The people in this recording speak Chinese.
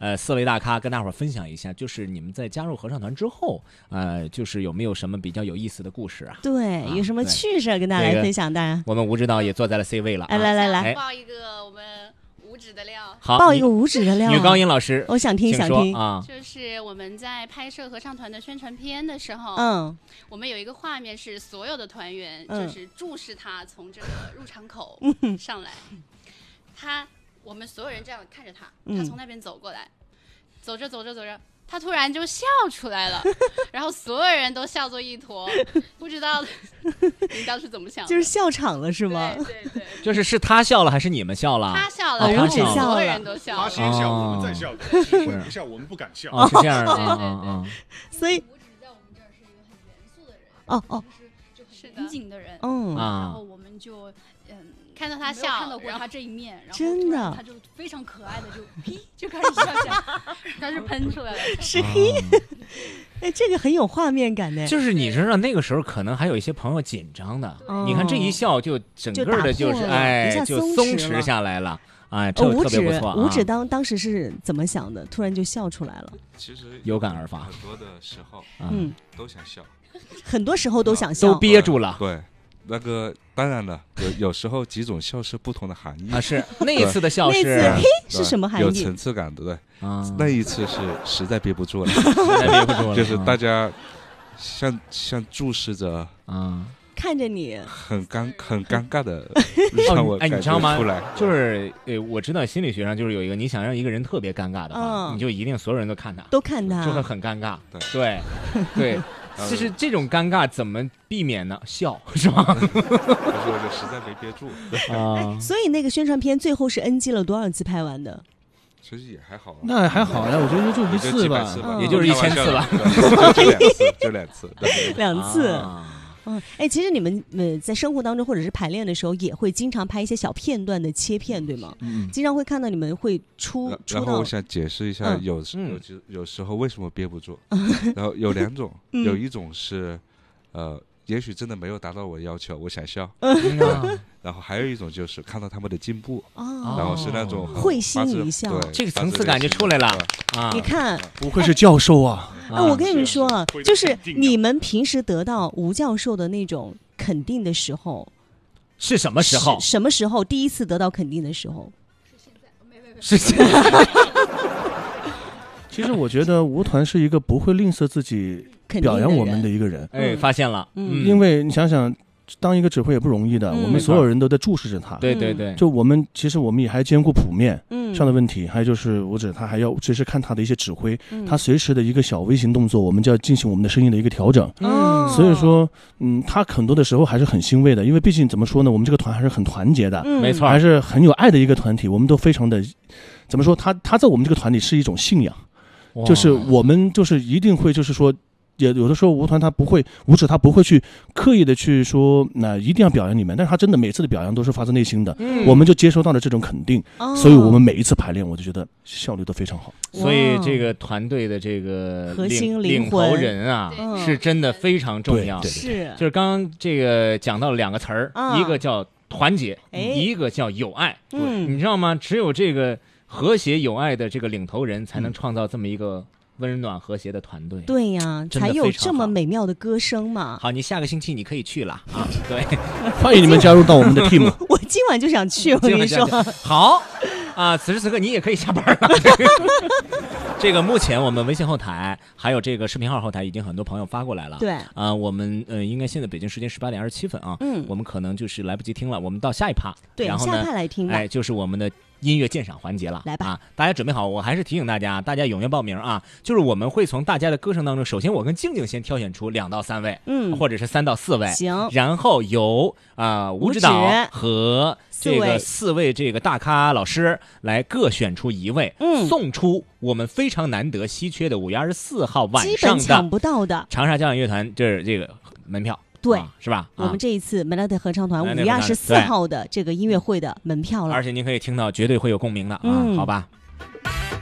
4位大咖跟大伙儿分享一下，就是你们在加入合唱团之后，就是有没有什么比较有意思的故事啊？ 对，有什么趣事跟大家来分享？大家， 我们吴指导也坐在了 C 位了。 来， 报一个我们无指的料。 好， 报一个无指的料。 女高音老师， 我想听啊。 就是我们在拍摄合唱团的宣传片的时候，我们有一个画面是所有的团员就是注视他从这个入场口上来，我们所有人这样看着他，他从那边走过来，走着，他突然就笑出来了，然后所有人都笑作一坨，不知道你当时怎么想的？ 就是笑场了是吗？ 对， 就是他笑了还是你们笑了？ 他笑了， 我只笑了， 所有人都笑了。 他先笑，我们再笑，我不笑，我们不敢笑。 是这样的， 所以无指在我们这儿是一个很严肃的人，就是很严谨的人，然后我们就看到他笑， 看到过他这一面，然后真的他就非常可爱的就开始笑起来，他是喷出来了， 是嘿，哎，这个很有画面感的。 就是你知道那个时候可能还有一些朋友紧张的，你看这一笑就整个的就是就松弛下来了，这特别不错。 吴指当时是怎么想的？突然就笑出来了。 其实有感而发， 很多的时候，都想笑， 很多时候都想笑， 都憋住了。 对。那个当然了，有时候几种笑是不同的含义是那一次的笑是嘿是什么含义？ 有层次感，对不对？那一次是实在憋不住了，就是大家像注视着看着你， 很尴尬的让我感觉出来。 就是我知道心理学上就是有一个，你想让一个人特别尴尬的话，你就一定所有人都看他，就会很尴尬。对。就是这种尴尬怎么避免呢？笑是吧？ 我就实在没憋住所以那个宣传片最后是 NG 了多少次拍完的？ 其实也还好， 那还好呀，我觉得就一次吧， 也就是1000次吧， 就2次， 两次。其实你们在生活当中或者是排练的时候，也会经常拍一些小片段的切片，对吗？经常会看到你们会出然后我想解释一下，有时候为什么憋不住。然后有2种，有一种是，也许真的没有达到我要求，我想笑。然后还有一种就是看到他们的进步，然后是那种会心一笑， 这个层次感就出来了。 你看， 不愧是教授啊！ 我跟你们说啊，就是你们平时得到吴教授的那种肯定的时候， 是什么时候？ 什么时候第一次得到肯定的时候？ 是现在。 其实我觉得吴团是一个不会吝啬自己表扬我们的一个人。 发现了， 因为你想想。当一个指挥也不容易的，我们所有人都在注视着他。 对， 就其实我们也还兼顾谱面上的问题，还有就是吴指他还要随时看他的一些指挥，他随时的一个小微型动作，我们就要进行我们的声音的一个调整。所以说，他很多的时候还是很欣慰的，因为毕竟怎么说呢，我们这个团还是很团结的， 没错， 还是很有爱的一个团体，我们都非常的，怎么说，他在我们这个团里是一种信仰，就是我们就是一定会就是说。也有的时候吴指他不会去刻意的去说一定要表扬你们，但是他真的每次的表扬都是发自内心的，我们就接收到了这种肯定，所以我们每一次排练我就觉得效率都非常好。 所以这个团队的这个核心领头人啊，是真的非常重要。 是， 就是刚刚这个讲到了2个词儿，一个叫团结，一个叫友爱。你知道吗？只有这个和谐友爱的这个领头人，才能创造这么一个温暖和谐的团队。 对呀，才有这么美妙的歌声嘛。 好，你下个星期你可以去了啊。对， 欢迎你们加入到我们的 team。 我今晚就想去，我跟你说。 好此时此刻你也可以下班了。这个目前我们微信后台还有这个视频号后台已经很多朋友发过来了。 对我们应该现在北京时间18点27分啊。我们可能就是来不及听了，我们到下一趴。 对， 然后呢， 下趴来听吧。 就是我们的音乐鉴赏环节了。 来吧， 大家准备好。我还是提醒大家踊跃报名啊。就是我们会从大家的歌声当中，首先我跟静静先挑选出2到3位，或者是3到4位， 行， 然后由吴指导和这个4位这个大咖老师来各选出1位，送出我们非常难得稀缺的5月24号晚上的基本抢不到的长沙交响乐团这个门票。 对， 是吧？ 我们这一次梅拉特合唱团5月24号的这个音乐会的门票了， 而且您可以听到绝对会有共鸣的好吧。